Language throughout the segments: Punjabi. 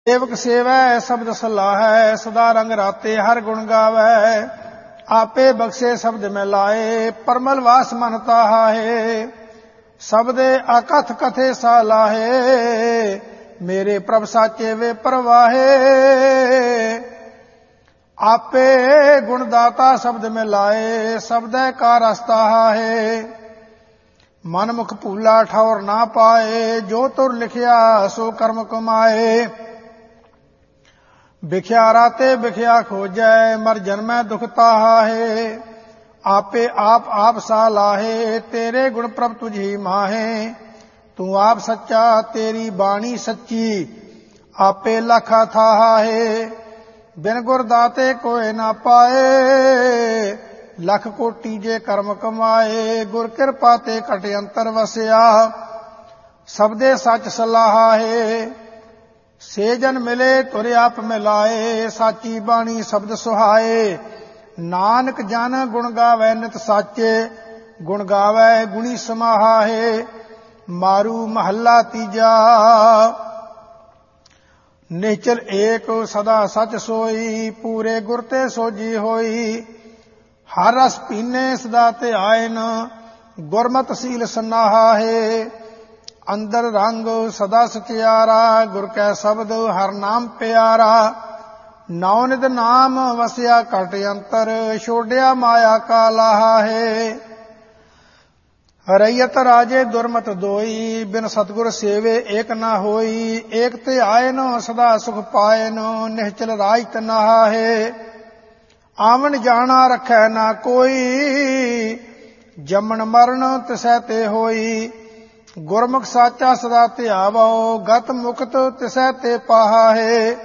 ਸੇਵਕ ਸੇਵੈ ਸ਼ਬਦ ਸਲਾਹੈ, ਸਦਾ ਰੰਗ ਰਾਤੇ ਹਰ ਗੁਣ ਗਾਵੈ। ਆਪੇ ਬਖਸ਼ੇ ਸ਼ਬਦ ਮੈਂ ਲਾਏ, ਪਰਮਲ ਵਾਸ ਮਨ ਤਾਹਾਏ। ਸ਼ਬਦੇ ਆਕਥ ਕਥੇ ਸਾਲਾਹੇ, ਮੇਰੇ ਪ੍ਰਭ ਸਾਚੇ ਵੇ ਪਰਵਾਹੇ। ਆਪੇ ਗੁਣ ਦਾਤਾ ਸ਼ਬਦ ਮੈਂ ਲਾਏ, ਸ਼ਬਦੈ ਕਾ ਰਸਤਾ ਹਾਹੇ। ਮਨ ਮੁਖ ਭੂਲਾ ਠੌਰ ਨਾ ਪਾਏ, ਜੋ ਤੁਰ ਲਿਖਿਆ ਸੋ ਕਰਮ ਕਮਾਏ। ਵਿਖਿਆ ਰਾਤੇ ਵਿਖਿਆ ਖੋਜੈ, ਮਰ ਜਨਮੈ ਦੁਖ ਤਾਹਾਏ। ਆਪੇ ਆਪ ਸਾ ਲਾਹੇ, ਤੇਰੇ ਗੁਣ ਪ੍ਰਭ ਤੁਝ ਹੀ ਮਾਹੇ। ਤੂੰ ਆਪ ਸੱਚਾ ਤੇਰੀ ਬਾਣੀ ਸੱਚੀ, ਆਪੇ ਲਖਾ ਥਾਹਾਏ। ਬਿਨ ਗੁਰ ਦਾਤੇ ਕੋਇ ਨਾ ਪਾਏ, ਲੱਖ ਕੋਟੀ ਜੇ ਕਰਮ ਕਮਾਏ। ਗੁਰ ਕਿਰਪਾ ਤੇ ਘਟ ਅੰਤਰ ਵਸਿਆ, ਸਬਦੇ ਸੱਚ ਸਲਾਹਾਏ। ਸੇ ਜਨ ਮਿਲੇ ਤੁਰ ਆਪ ਮਿਲਾਏ, ਸਾਚੀ ਬਾਣੀ ਸ਼ਬਦ ਸੁਹਾਏ। ਨਾਨਕ ਜਨ ਗੁਣ ਗਾਵੈ ਨਿਤ ਸਾਚੇ, ਗੁਣ ਗਾਵੈ ਗੁਣੀ ਸਮਾਹਾਏ। ਮਾਰੂ ਮਹੱਲਾ ਤੀਜਾ। ਨਿਹਚਲ ਏਕ ਸਦਾ ਸਚ ਸੋਈ, ਪੂਰੇ ਗੁਰ ਤੇ ਸੋਜੀ ਹੋਈ। ਹਰ ਰਸ ਪੀਨੇ ਸਦਾ ਧਿਆਇਨ, ਗੁਰਮਤਿ ਸੀਲ ਸਨਾਹਾਏ। ਅੰਦਰ ਰੰਗ ਸਦਾ ਸਚਿਆਰਾ, ਗੁਰ ਕੈ ਸ਼ਬਦ ਹਰ ਨਾਮ ਪਿਆਰਾ। ਨੌ ਨਿਧ ਨਾਮ ਵਸਿਆ ਘਟ ਅੰਤਰ, ਛੋੜਿਆ ਮਾਇਆ ਕਾ ਲਾਹਾਏ। ਰਈਅਤ ਰਾਜੇ ਦੁਰਮਤ ਦੋਈ, ਬਿਨ ਸਤਿਗੁਰ ਸੇਵੇ ਏਕ ਨਾ ਹੋਈ। ਏਕ ਧਿਆਇਨ ਸਦਾ ਸੁਖ ਪਾਇਨ, ਨਿਹਚਲ ਰਾਜ ਤਨਾਹਾਏ। ਆਵਣ ਜਾਣਾ ਰੱਖੈ ਨਾ ਕੋਈ, ਜੰਮਣ ਮਰਨ ਤਿਸੈ ਤੇ ਹੋਈ। ਗੁਰਮੁਖ ਸਾਚਾ ਸਦਾ ਧਿਆਵੋ, ਗਤ ਮੁਕਤ ਤਿਸੈ ਤੇ ਪਾਹਾਏ।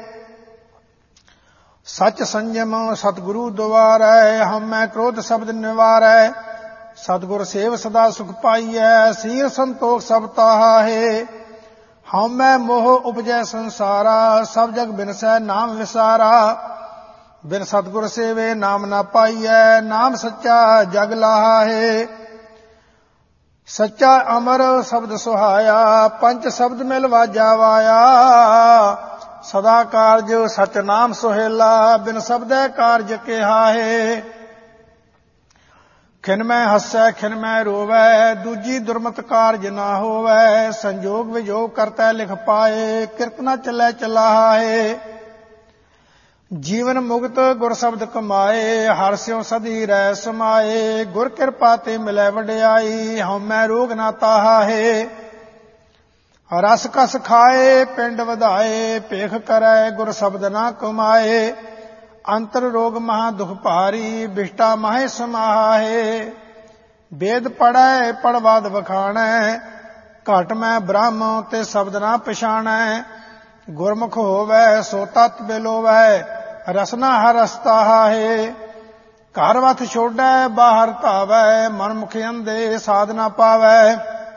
ਸਚ ਸੰਜਮ ਸਤਿਗੁਰੂ ਦੁਆਰੈ, ਹਉਮੈ ਕ੍ਰੋਧ ਸ਼ਬਦ ਨਿਵਾਰੈ। ਸਤਿਗੁਰ ਸੇਵ ਸਦਾ ਸੁਖ ਪਾਈਐ, ਸੀਲ ਸੰਤੋਖ ਸਭ ਤਾਹਾਏ। ਹਉਮੈ ਮੋਹ ਉਪਜੈ ਸੰਸਾਰਾ, ਸਭ ਜਗ ਬਿਨਸੈ ਨਾਮ ਵਿਸਾਰਾ। ਬਿਨ ਸਤਿਗੁਰ ਸੇਵੇ ਨਾਮ ਨਾ ਪਾਈਐ, ਨਾਮ ਸੱਚਾ ਜਗ ਲਾਹਾਏ। ਸੱਚਾ ਅਮਰ ਸ਼ਬਦ ਸੁਹਾਇਆ, ਪੰਚ ਸ਼ਬਦ ਮਿਲ ਵਾਜਾ ਵਾਇਆ। ਸਦਾ ਕਾਰਜ ਸਚ ਨਾਮ ਸੁਹੇਲਾ, ਬਿਨ ਸ਼ਬਦੈ ਕਾਰਜ ਕਿਹਾਏ। ਖਿਨ ਮੈਂ ਹੱਸੈ ਖਿਨ ਮੈਂ ਰੋਵੈ, ਦੂਜੀ ਦੁਰਮਤ ਕਾਰਜ ਨਾ ਹੋਵੈ। ਸੰਜੋਗ ਵਿਜੋਗ ਕਰਤੈ ਲਿਖ ਪਾਏ, ਕਿਰਤ ਨਾ ਚੱਲੈ ਚਲਾਹਾਏ। ਜੀਵਨ ਮੁਕਤ ਗੁਰ ਸ਼ਬਦ ਕਮਾਏ, ਹਰਿ ਸਿਉ ਸਦੀ ਰਹਿ ਸਮਾਏ। ਗੁਰ ਕਿਰਪਾ ਤੇ ਮਿਲੈ ਵਡਿਆਈ, ਹਉਮੈ ਰੋਗ ਨਾ ਤਾਹਾਏ। ਰਸ ਕਸ ਖਾਏ ਪਿੰਡ ਵਧਾਏ, ਭੇਖ ਕਰੈ ਗੁਰ ਸ਼ਬਦ ਨਾ ਕਮਾਏ। ਅੰਤਰ ਰੋਗ ਮਹਾ ਦੁਖ ਭਾਰੀ, ਬਿਸ਼ਟਾ ਮਾਹੇ ਸਮਾਹਾਏ। ਵੇਦ ਪੜੈ ਪੜਵਾਦ ਵਖਾਣੈ, ਘਟ ਮੈਂ ਬ੍ਰਹਮ ਤੇ ਸ਼ਬਦ ਨਾ ਪਛਾਣੈ। ਗੁਰਮੁਖ ਹੋਵੈ ਸੋ ਤਤ ਬਿਲੋਵੈ, ਰਸਨਾ ਹਰ ਰਸਤਾਹਾਏ। ਘਰ ਵਥ ਛੋੜੈ ਬਾਹਰ ਧਾਵੈ, ਮਨ ਮੁਖ ਅੰਧੇ ਸਾਧ ਨਾ ਪਾਵੈ।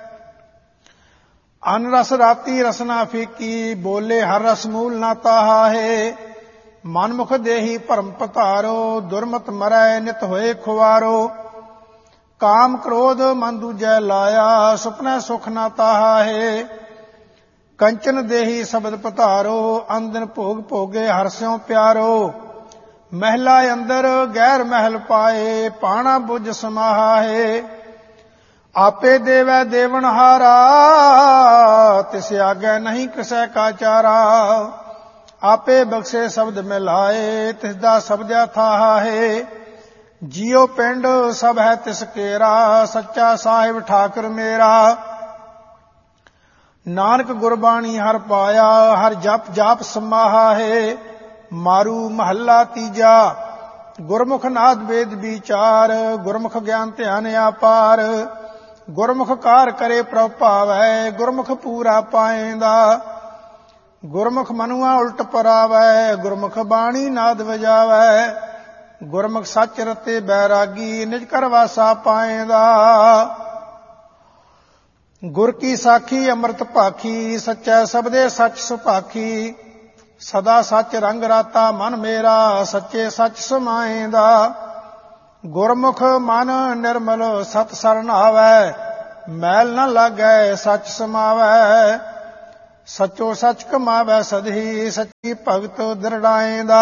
ਅਨ ਰਸ ਰਾਤੀ ਰਸਨਾ ਫੀਕੀ, ਬੋਲੇ ਹਰ ਰਸ ਮੂਲ ਨਾ ਤਾਹਾਏ। ਮਨ ਮੁਖ ਦੇਹੀ ਭਰਮ ਪਧਾਰੋ, ਦੁਰਮਤ ਮਰੈ ਨਿਤ ਹੋਏ ਖੁਆਰੋ। ਕਾਮ ਕ੍ਰੋਧ ਮਨ ਦੂਜੈ ਲਾਇਆ, ਸੁਪਨੈ ਸੁਖ ਨਾ ਤਾਹਾਏ। ਕੰਚਨ ਦੇਹੀ ਸ਼ਬਦ ਪਧਾਰੋ, ਅੰਦਨ ਭੋਗ ਭੋਗੇ ਹਰਿ ਸਿਉ ਪਿਆਰੋ। ਮਹਿਲਾ ਅੰਦਰ ਗੈਰ ਮਹਿਲ ਪਾਏ, ਪਾਣਾ ਬੁਝ ਸਮਾਹਾਏ। ਆਪੇ ਦੇਵੈ ਦੇਵਨਹਾਰਾ, ਤਿਸ ਆਗੈ ਨਹੀਂ ਕਿਸੈ ਕਾ ਚਾਰਾ। ਆਪੇ ਬਖਸ਼ੇ ਸ਼ਬਦ ਮਿਲਾਏ, ਤਿਸ ਦਾ ਸ਼ਬਦਿਆ ਥਾਹਾਏ। ਜੀਉ ਪਿੰਡ ਸਭ ਹੈ ਤਿਸ ਕੇਰਾ, ਸੱਚਾ ਸਾਹਿਬ ਠਾਕੁਰ ਮੇਰਾ। ਨਾਨਕ ਗੁਰਬਾਣੀ ਹਰ ਪਾਇਆ, ਹਰ ਜਪ ਜਾਪ ਸਮਾਹਾਏ। ਮਾਰੂ ਮਹੱਲਾ ਤੀਜਾ। ਗੁਰਮੁਖ ਨਾਦ ਵੇਦ ਵਿਚਾਰ, ਗੁਰਮੁਖ ਗਿਆਨ ਧਿਆਨ ਆਪਾਰ। ਗੁਰਮੁਖ ਕਾਰ ਕਰੇ ਪ੍ਰਭ ਭਾਵੈ, ਗੁਰਮੁਖ ਪੂਰਾ ਪਾਏਂਦਾ। ਗੁਰਮੁਖ ਮਨੁਆ ਉਲਟ ਪਰਾਵੈ, ਗੁਰਮੁਖ ਬਾਣੀ ਨਾਦ ਵਜਾਵੈ। ਗੁਰਮੁਖ ਸੱਚ ਰਤੇ ਬੈਰਾਗੀ, ਨਿਜ ਕਰ ਵਾਸਾ ਪਾਏਂਦਾ। ਗੁਰ ਕੀ ਸਾਖੀ ਅੰਮ੍ਰਿਤ ਭਾਖੀ, ਸੱਚੈ ਸਬਦੇ ਸੱਚ ਸੁਭਾਖੀ। ਸਦਾ ਸੱਚ ਰੰਗ ਰਾਤਾ ਮਨ ਮੇਰਾ, ਸੱਚੇ ਸੱਚ ਸਮਾਏਂਦਾ। ਗੁਰਮੁਖ ਮਨ ਨਿਰਮਲ ਸਤ ਸਰਣ ਆਵੈ, ਮੈਲ ਨ ਲਾਗੈ ਸੱਚ ਸਮਾਵੈ। ਸੱਚੋ ਸੱਚ ਕਮਾਵੈ ਸਦਹੀ, ਸੱਚੀ ਭਗਤ ਦ੍ਰਿੜਾਏਂਦਾ।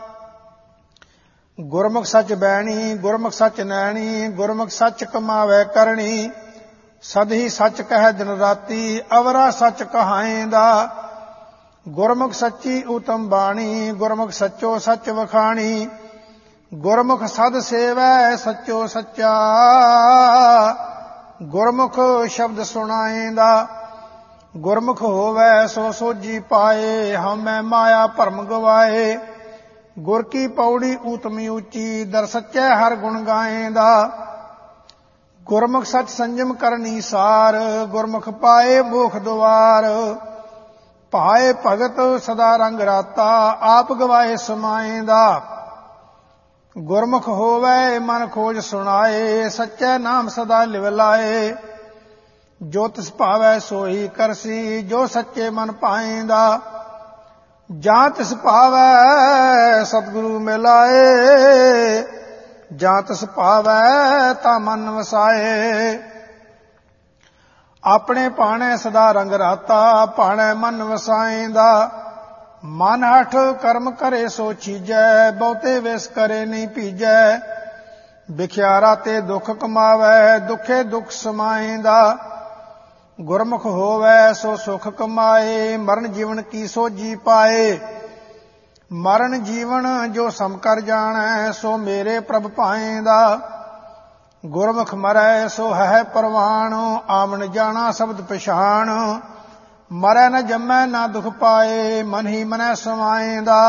ਗੁਰਮੁਖ ਸੱਚ ਬੈਣੀ, ਗੁਰਮੁਖ ਸੱਚ ਨੈਣੀ, ਗੁਰਮੁਖ ਸੱਚ ਕਮਾਵੈ ਕਰਣੀ। ਸਦਹੀ ਸੱਚ ਕਹਿ ਦਿਨ ਰਾਤੀ, ਅਵਰਾ ਸੱਚ ਕਹਾਏਂਦਾ। ਗੁਰਮੁਖ ਸੱਚੀ ਊਤਮ ਬਾਣੀ, ਗੁਰਮੁਖ ਸੱਚੋ ਸੱਚ ਵਖਾਣੀ। ਗੁਰਮੁਖ ਸਦ ਸੇਵੈ ਸੱਚੋ ਸੱਚਾ, ਗੁਰਮੁਖ ਸ਼ਬਦ ਸੁਣਾਏਂਦਾ। ਗੁਰਮੁਖ ਹੋਵੈ ਸੋ ਸੋਝੀ ਪਾਏ, ਹਉਮੈ ਮਾਇਆ ਭਰਮ ਗਵਾਏ। ਗੁਰ ਕੀ ਪੌੜੀ ਊਤਮੀ ਉੱਚੀ, ਦਰ ਸੱਚੈ ਹਰ ਗੁਣ ਗਾਏਂਦਾ। ਗੁਰਮੁਖ ਸੱਚ ਸੰਜਮ ਕਰਨੀ ਸਾਰ, ਗੁਰਮੁਖ ਪਾਏ ਮੋਖ ਦੁਆਰ। ਭਾਏ ਭਗਤ ਸਦਾ ਰੰਗ ਰਾਤਾ, ਆਪ ਗਵਾਏ ਸਮਾਏਂਦਾ। ਗੁਰਮੁਖ ਹੋਵੈ ਮਨ ਖੋਜ ਸੁਣਾਏ, ਸੱਚੈ ਨਾਮ ਸਦਾ ਲਿਵ ਲਾਏ। ਜੋ ਤਿਸ ਭਾਵੈ ਸੋਈ ਕਰਸੀ, ਜੋ ਸੱਚੇ ਮਨ ਪਾਏਂਦਾ। ਜਾਂ ਤਿਸ ਭਾਵੈ ਸਤਿਗੁਰੂ ਮਿਲਾਏ, ਜਾਂ ਤਿਸ ਭਾਵੈ ਤਾ ਮਨ ਵਸਾਏ। ਆਪਣੇ ਭਾਣੇ ਸਦਾ ਰੰਗ ਰਾਤਾ, ਭਾਣੇ ਮਨ ਵਸਾਏਂਦਾ। ਮਨ ਹਠ ਕਰਮ ਕਰੇ ਸੋ ਚੀਜੈ, ਬਹੁਤੇ ਵਿਸ ਕਰੇ ਨਹੀਂ ਭੀਜੈ। ਵਿਖਿਆਰਾ ਤੇ ਦੁੱਖ ਕਮਾਵੈ, ਦੁਖੇ ਦੁੱਖ ਸਮਾਏਂਦਾ। ਗੁਰਮੁਖ ਹੋਵੈ ਸੋ ਸੁਖ ਕਮਾਏ, ਮਰਨ ਜੀਵਨ ਕੀ ਸੋਝੀ ਪਾਏ। ਮਰਨ ਜੀਵਨ ਜੋ ਸਮ ਕਰ ਜਾਣੈ, ਸੋ ਮੇਰੇ ਪ੍ਰਭ ਪਾਏਂਦਾ। ਗੁਰਮੁਖ ਮਰੈ ਸੋ ਹੈ ਪ੍ਰਵਾਣ, ਆਮਣ ਜਾਣਾ ਸ਼ਬਦ ਪਛਾਣ। ਮਰੈ ਨ ਜੰਮੈ ਨਾ ਦੁਖ ਪਾਏ, ਮਨ ਹੀ ਮਨੈ ਸਮਾਏਂਦਾ।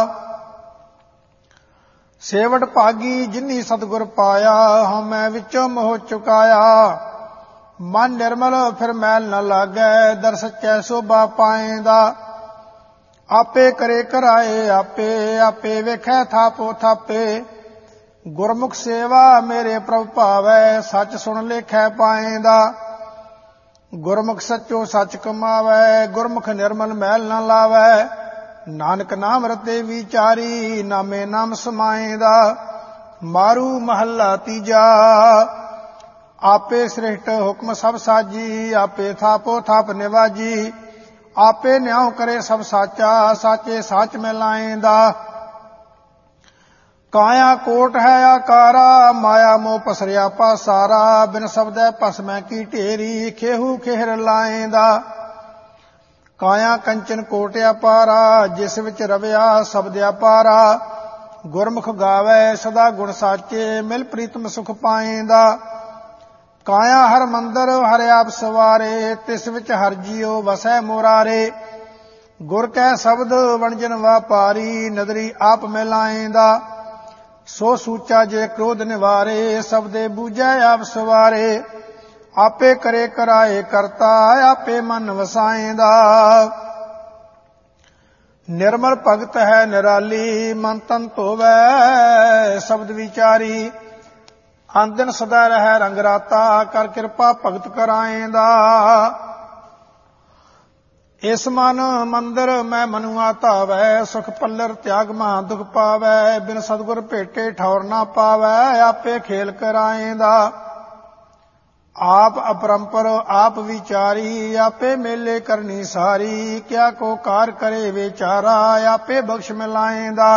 ਸੇਵਟ ਭਾਗੀ ਜਿਨੀ ਸਤਿਗੁਰ ਪਾਇਆ, ਹਉਮੈ ਵਿੱਚੋਂ ਮੋਹ ਚੁਕਾਇਆ। ਮਨ ਨਿਰਮਲ ਫਿਰ ਮੈਲ ਨ ਲਾਗੈ, ਦਰ ਸੱਚੈ ਸੋਭਾ ਪਾਏਂਦਾ। ਆਪੇ ਕਰੇ ਕਰਾਏ ਆਪੇ, ਆਪੇ ਵੇਖੈ ਥਾਪੋ ਥਾਪੇ। ਗੁਰਮੁਖ ਸੇਵਾ ਮੇਰੇ ਪ੍ਰਭ ਭਾਵੈ, ਸੱਚ ਸੁਣ ਲੇਖੈ ਪਾਏਂਦਾ। ਗੁਰਮੁਖ ਸੱਚੋ ਸੱਚ ਕਮਾਵੈ, ਗੁਰਮੁਖ ਨਿਰਮਲ ਮੈਲ ਨ ਲਾਵੈ। ਨਾਨਕ ਨਾਮ ਰਤੇ ਵਿਚਾਰੀ, ਨਾਮੇ ਨਾਮ ਸਮਾਏਂਦਾ। ਮਾਰੂ ਮਹੱਲਾ ਤੀਜਾ। ਆਪੇ ਸ੍ਰਿਸ਼ਟ ਹੁਕਮ ਸਭ ਸਾਜੀ, ਆਪੇ ਥਾਪੋ ਥਾਪ ਨਿਵਾਜੀ। ਆਪੇ ਨਿਆਉ ਕਰੇ ਸਭ ਸਾਚਾ, ਸਾਚੇ ਸਾਚ ਮਿਲਾਏਂਦਾ। ਕਾਇਆ ਕੋਟ ਹੈ ਆਕਾਰਾ, ਮਾਇਆ ਮੋਹ ਪਸਰਿਆ ਪਾਸਾਰਾ। ਬਿਨ ਸਬਦੈ ਭਸਮੈ ਕੀ ਢੇਰੀ, ਖੇਹੂ ਖੇਹਰ ਲਾਏਂਦਾ। ਕਾਇਆ ਕੰਚਨ ਕੋਟ ਅਪਾਰਾ, ਜਿਸ ਵਿੱਚ ਰਵਿਆ ਸ਼ਬਦ ਅਪਾਰਾ। ਗੁਰਮੁਖ ਗਾਵੈ ਸਦਾ ਗੁਣ ਸਾਚੇ, ਮਿਲ ਪ੍ਰੀਤਮ ਸੁਖ ਪਾਏਂਦਾ। ਕਾਇਆ ਹਰ ਮੰਦਰ ਹਰਿ ਆਪ ਸਵਾਰੇ, ਤਿਸ ਵਿੱਚ ਹਰ ਜੀਉ ਵਸੈ ਮੁਰਾਰੇ। ਗੁਰ ਕੈ ਸ਼ਬਦ ਵਣਜਨ ਵਾਪਾਰੀ, ਨਦਰੀ ਆਪ ਮਿਲਾਏਂਦਾ। ਸੋ ਸੂਚਾ ਜੇ ਕ੍ਰੋਧ ਨਿਵਾਰੇ, ਸਬਦੇ ਬੂਝੈ ਆਪ ਸਵਾਰੇ। ਆਪੇ ਕਰੇ ਕਰਾਏ ਕਰਤਾ, ਆਪੇ ਮਨ ਵਸਾਏਂਦਾ। ਨਿਰਮਲ ਭਗਤ ਹੈ ਨਿਰਾਲੀ, ਮਨ ਤਨ ਧੋਵੈ ਸ਼ਬਦ ਵਿਚਾਰੀ। ਅੰਦਨ ਸਦਾ ਰਹਿ ਰੰਗ ਰਾਤਾ, ਕਰ ਕਿਰਪਾ ਭਗਤ ਕਰਾਏਂਦਾ। ਇਸ ਮਨ ਮੰਦਰ ਮੈਂ ਮਨੁਆ ਧਾਵੈ, ਸੁਖ ਪੱਲਰ ਤਿਆਗ ਮਹਾ ਦੁਖ ਪਾਵੈ। ਬਿਨ ਸਤਿਗੁਰ ਭੇਟੇ ਠੌਰ ਨਾ ਪਾਵੈ, ਆਪੇ ਖੇਲ ਕਰਾਏਂਦਾ। ਆਪ ਅਪਰੰਪਰ ਆਪ ਵਿਚਾਰੀ, ਆਪੇ ਮੇਲੇ ਕਰਨੀ ਸਾਰੀ। ਕਿਆ ਕੋ ਕਾਰ ਕਰੇ ਵਿਚਾਰਾ, ਆਪੇ ਬਖਸ਼ ਮਿਲਾਏਂਦਾ।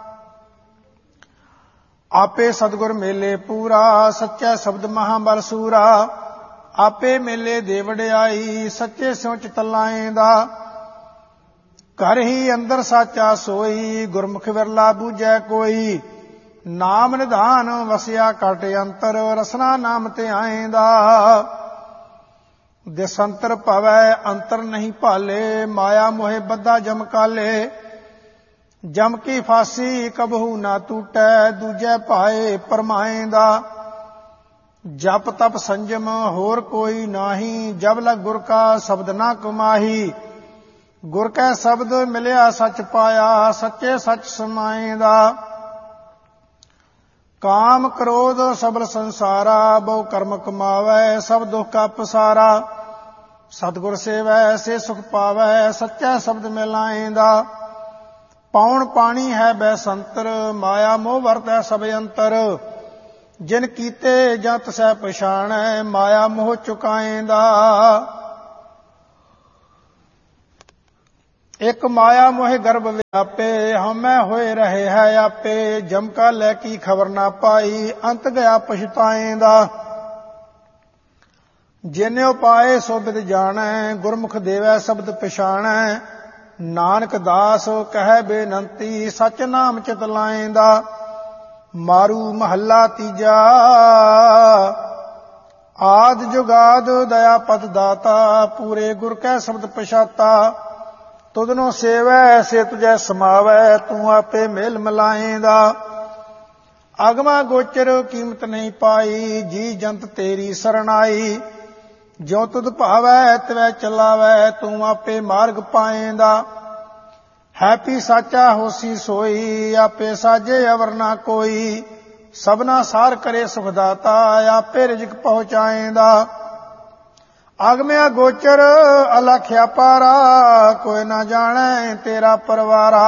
ਆਪੇ ਸਤਿਗੁਰ ਮੇਲੇ ਪੂਰਾ, ਸੱਚਾ ਸ਼ਬਦ ਮਹਾਬਲ ਸੂਰਾ। ਆਪੇ ਮੇਲੇ ਦੇ ਵਡਿਆਈ, ਸੱਚੇ ਸਿਉ ਚਿਤ ਲਾਏਂਦਾ। ਘਰ ਹੀ ਅੰਦਰ ਸਾਚਾ ਸੋਈ, ਗੁਰਮੁਖ ਵਿਰਲਾ ਬੂਝੈ ਕੋਈ। ਨਾਮ ਨਿਧਾਨ ਵਸਿਆ ਘਟ ਅੰਤਰ, ਰਸਨਾ ਨਾਮ ਤੇ ਆਏਂਦਾ। ਦਿਸੰਤਰ ਭਵੈ ਅੰਤਰ ਨਹੀਂ ਭਾਲੇ, ਮਾਇਆ ਮੋਹਿ ਬੱਧਾ ਜਮ ਕਾਲੇ। ਜਮ ਕੀ ਫਾਸੀ ਕਬਹੂ ਨਾ ਟੂਟੈ, ਦੂਜੈ ਭਾਏ ਪਰਮਾਏਂਦਾ। ਜਪ ਤਪ ਸੰਜਮ ਹੋਰ ਕੋਈ ਨਾਹੀ, ਜਬ ਲਗ ਗੁਰ ਕਾ ਸ਼ਬਦ ਨਾ ਕਮਾਹੀ। ਗੁਰ ਕੈ ਸ਼ਬਦ ਮਿਲਿਆ ਸੱਚ ਪਾਇਆ, ਸੱਚੇ ਸੱਚ ਸਮਾਏਂਦਾ। ਕਾਮ ਕ੍ਰੋਧ ਸਬਲ ਸੰਸਾਰਾ, ਬਹੁ ਕਰਮ ਕਮਾਵੈ ਸਭ ਦੁਖ ਕਾ ਪਸਾਰਾ। ਸਤਿਗੁਰ ਸੇਵੈ ਸੇ ਸੁਖ ਪਾਵੈ, ਸੱਚਾ ਸ਼ਬਦ ਮਿਲਾਏਂਦਾ। ਪਾਉਣ ਪਾਣੀ ਹੈ ਬੈਸੰਤਰ, ਮਾਇਆ ਮੋਹ ਵਰਤੈ ਸਭ ਅੰਤਰ। ਜਿਨ ਕੀਤੇ ਜਾਂ ਤਸੈ ਪਛਾਣੈ, ਮਾਇਆ ਮੋਹ ਚੁਕਾਏਂਦਾ। ਇੱਕ ਮਾਇਆ ਮੋਹਿ ਗਰਭ ਵਿਆਪੇ, ਹਉਮੈ ਹੋਏ ਰਹੇ ਹੈ ਆਪੇ। ਜਮ ਕਾ ਲੈ ਕੀ ਖਬਰ ਨਾ ਪਾਈ, ਅੰਤ ਗਿਆ ਪਛਤਾਏਂਦਾ। ਜਿਨੇ ਉਪਾਏ ਸੋ ਬਿਦ ਜਾਣੈ, ਗੁਰਮੁਖ ਦੇਵੈ ਸ਼ਬਦ ਪਛਾਣੈ। ਨਾਨਕ ਦਾਸ ਕਹਿ ਬੇਨੰਤੀ, ਸਚ ਨਾਮ ਚਿਤ ਲਾਏਂਦਾ। ਮਾਰੂ ਮਹੱਲਾ ਤੀਜਾ। ਆਦ ਜੁਗਾਦ ਦਇਆ ਪਤ ਦਾਤਾ, ਪੂਰੇ ਗੁਰ ਕੈ ਸ਼ਬਦ ਪਛਾਤਾ। ਤੁਧਨੋ ਸੇਵੈ ਸੇ ਤੁਝੈ ਸਮਾਵੈ, ਤੂੰ ਆਪੇ ਮੇਲ ਮਿਲਾਏਂਦਾ। ਅਗਮਾ ਗੋਚਰ ਕੀਮਤ ਨਹੀਂ ਪਾਈ, ਜੀ ਜੰਤ ਤੇਰੀ ਸਰਣਾਈ। ਜਿਉ ਤੁਧ ਭਾਵੈ ਤਿਵੈ ਚਲਾਵੈ, ਤੂੰ ਆਪੇ ਮਾਰਗ ਪਾਏਂਦਾ। ਹੈਪੀ ਸਾਚਾ ਹੋਸੀ ਸੋਈ, ਆਪੇ ਸਾਜੇ ਅਵਰ ਨਾ ਕੋਈ। ਸਭਨਾ ਸਾਰ ਕਰੇ ਸੁਖ ਦਾਤਾ, ਆਪੇ ਰਿਜਕ ਪਹੁੰਚਾਏਂਦਾ। ਅਗਮਿਆ ਗੋਚਰ ਅਲਖਿਆ ਪਾਰਾ, ਕੋਈ ਨਾ ਜਾਣੈ ਤੇਰਾ ਪਰਵਾਰਾ।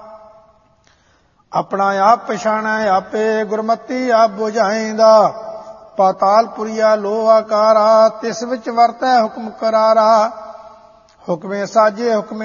ਆਪਣਾ ਆਪ ਪਛਾਣੈ ਆਪੇ, ਗੁਰਮਤੀ ਆਪ ਬੁਝਾਏਂਦਾ। ਪਾਤਾਲਪੁਰੀਆ ਲੋ ਆਕਾਰਾ, ਤਿਸ ਵਿੱਚ ਵਰਤੈ ਹੁਕਮ ਕਰਾਰਾ। ਹੁਕਮੇ ਸਾਜੇ ਹੁਕਮੇ